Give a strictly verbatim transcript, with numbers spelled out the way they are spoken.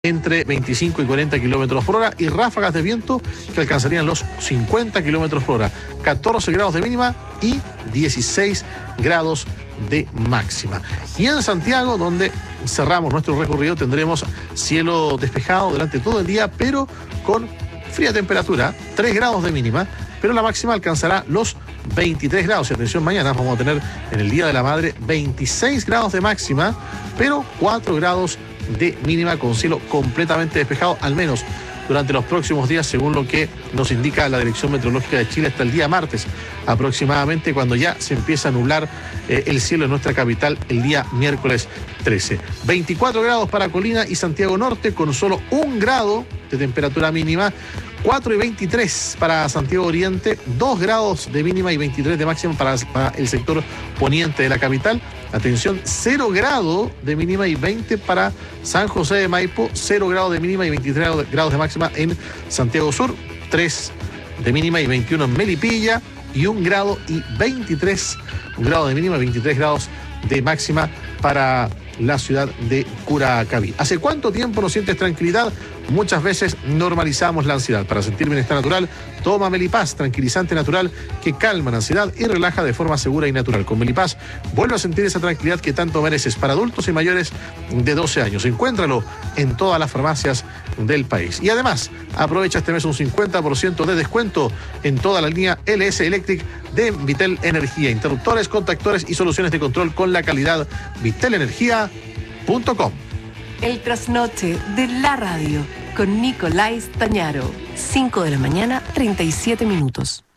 entre veinticinco y cuarenta kilómetros por hora y ráfagas de viento que alcanzarían los cincuenta kilómetros por hora, catorce grados de mínima y dieciséis grados de máxima. Y en Santiago, donde cerramos nuestro recorrido, tendremos cielo despejado durante todo el día, pero con fría temperatura, tres grados de mínima, pero la máxima alcanzará los veintitrés grados. Y atención, mañana vamos a tener en el Día de la Madre veintiséis grados de máxima, pero cuatro grados de mínima, con cielo completamente despejado, al menos durante los próximos días, según lo que nos indica la Dirección Meteorológica de Chile, hasta el día martes aproximadamente, cuando ya se empieza a nublar eh, el cielo en nuestra capital el día miércoles trece. veinticuatro grados para Colina y Santiago Norte, con solo un grado de temperatura mínima. cuatro y veintitrés para Santiago Oriente, dos grados de mínima y veintitrés de máxima para, para el sector poniente de la capital. Atención, cero grado de mínima y veinte para San José de Maipo, cero grado de mínima y veintitrés grados de máxima en Santiago Sur, tres de mínima y veintiuno en Melipilla, y un grado y veintitrés, un grado de mínima y veintitrés grados de máxima para la ciudad de Curacaví. ¿Hace cuánto tiempo no sientes tranquilidad? Muchas veces normalizamos la ansiedad. Para sentir bienestar natural, toma Melipaz, tranquilizante natural que calma la ansiedad y relaja de forma segura y natural. Con Melipaz, vuelve a sentir esa tranquilidad que tanto mereces, para adultos y mayores de doce años. Encuéntralo en todas las farmacias del país. Y además, aprovecha este mes un cincuenta por ciento de descuento en toda la línea L S Electric de Vitel Energía. Interruptores, contactores y soluciones de control con la calidad vitel energía punto com. El trasnoche de la radio con Nicolás Tañaro. cinco de la mañana, treinta y siete minutos.